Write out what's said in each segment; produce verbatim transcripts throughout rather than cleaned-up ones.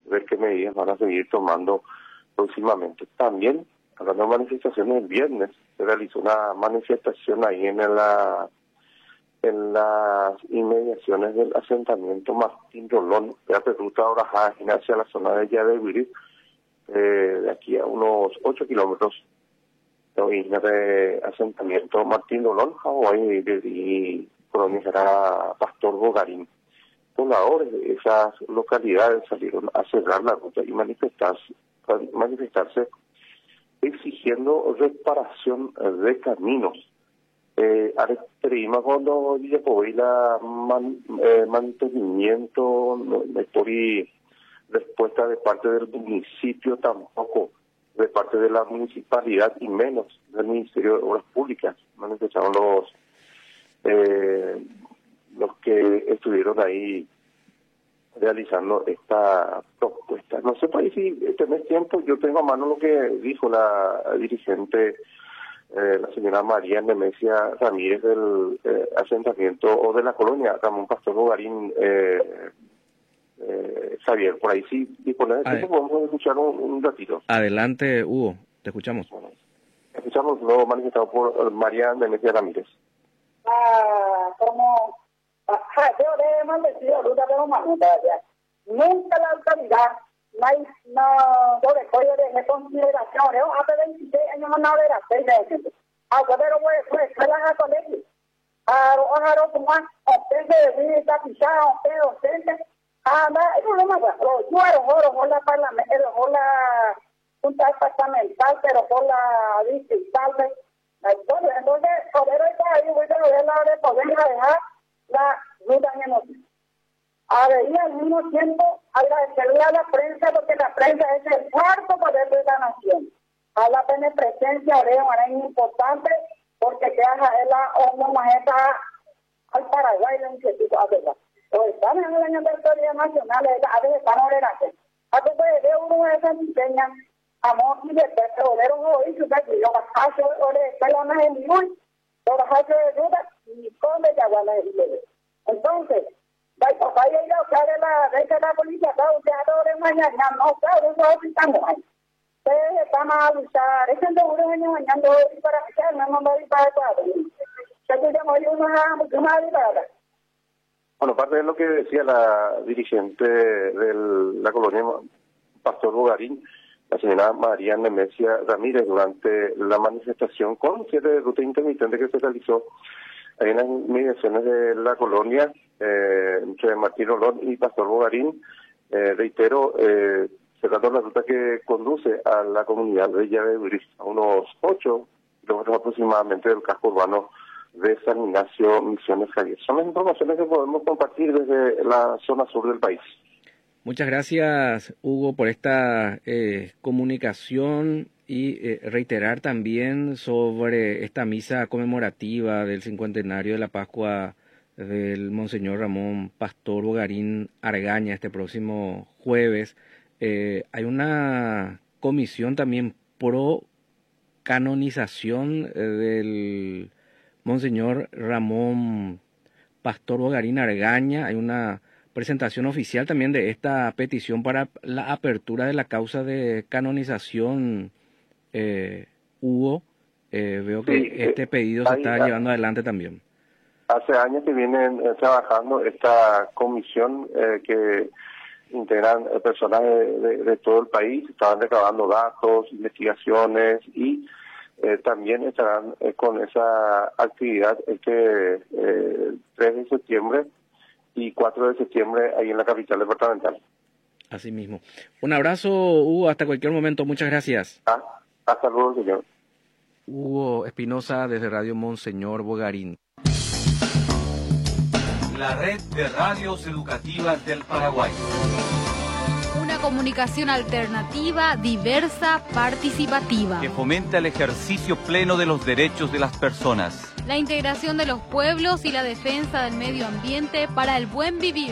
ver qué medidas van a seguir tomando próximamente. También, hablando de manifestaciones, el viernes se realizó una manifestación ahí en la en las inmediaciones del asentamiento Martín Rolón, de ruta Orajá, hacia la zona de Yadebirí, eh, de aquí a unos ocho kilómetros de asentamiento Martín Rolón, Hawái, y colonia era Pastor Bogarín. Pobladores de esas localidades salieron a cerrar la ruta y manifestarse, manifestarse exigiendo reparación de caminos. Eh, Arextrima cuando y la man, eh, mantenimiento no, por y respuesta de parte del municipio tampoco, de parte de la municipalidad y menos del Ministerio de Obras Públicas. Manifestaron los eh, los que estuvieron ahí realizando esta propuesta. No sé pues, si tenés tiempo, yo tengo a mano lo que dijo la dirigente, eh, la señora María Nemesia Ramírez del eh, asentamiento o de la colonia Ramón Pastor Bogarín, eh, eh, Javier, por ahí sí, disponer de tiempo, podemos escuchar un, un ratito. Adelante, Hugo, te escuchamos. Bueno, escuchamos lo manifestado por María Nemesia Ramírez. Ah, como yo le he maldecido ruta de una ya. Nunca la autoridad no hay no yo le cojo de consideración. Yo hace veintiséis años no era seis meses. A pero voy a escuela a colegio. A ojalá como obtense de vida pisada, obtense, obtense. Ah, no, eso no me pasa. Yo era oro por la parlamento, por la junta departamental, pero por la distrital. Entonces, entonces, poder está ahí, voy a ver la hora de poder dejar la ruta en el a ver, y al mismo tiempo agradecerle a la prensa, porque la prensa es el cuarto poder de la nación. A la presencia de manera importante, porque que haga la homomajeta al Paraguay, la iniciativa, a verdad. Entonces, estamos en el año de autoridad nacional, a veces están ordenando. A veces de uno de esas enseñan, amor y de petrolero, hoy, su vecino, los bajachos de pelonas en Miúl, los bajachos de duda, y con de Yaguana de Miúl. Entonces, vaya ir a usar la de la policía, va a usar de mañana, no, claro, eso estamos ahí. Ustedes están a luchar, es el seguro de mañana, para que no me voy para cuatro. Se llama yo una mucho más liberada. Bueno, parte de lo que decía la dirigente de la colonia Pastor Bogarín, la señora María Nemesia Ramírez, durante la manifestación con cierre de ruta intermitente que se realizó ahí en las inmediaciones de la colonia, eh, entre Martín Rolón y Pastor Bogarín, eh, reitero, eh, cerrando la ruta que conduce a la comunidad de Yadebirí, a unos ocho kilómetros aproximadamente del casco urbano de San Ignacio, Misiones, Javier. Son las informaciones que podemos compartir desde la zona sur del país. Muchas gracias, Hugo, por esta eh, comunicación y eh, reiterar también sobre esta misa conmemorativa del cincuentenario de la Pascua del Monseñor Ramón Pastor Bogarín Argaña este próximo jueves. Eh, hay una comisión también pro canonización eh, del Monseñor Ramón Pastor Bogarín Argaña. Hay una presentación oficial también de esta petición para la apertura de la causa de canonización. Eh, Hugo, eh, veo que sí, este pedido se está llevando adelante también. Hace años que vienen eh, trabajando esta comisión eh, que integran eh, personas de, de, de todo el país, estaban recabando datos, investigaciones y eh, también estarán eh, con esa actividad este eh, tres de septiembre y cuatro de septiembre ahí en la capital departamental. Así mismo. Un abrazo, Hugo, hasta cualquier momento. Muchas gracias. Ah. Hasta luego, señor. Hugo Espinosa, desde Radio Monseñor Bogarín. La red de radios educativas del Paraguay. Una comunicación alternativa, diversa, participativa. Que fomenta el ejercicio pleno de los derechos de las personas. La integración de los pueblos y la defensa del medio ambiente para el buen vivir.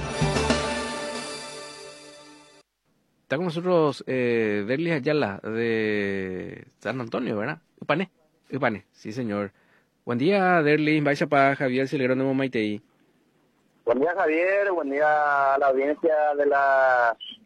Está con nosotros eh, Derlis Ayala de San Antonio, ¿verdad? Upané, Upané, sí señor. Buen día, Derlis, vaya para Javier Celerón de Momaitei. Buen día, Javier, buen día a la audiencia de la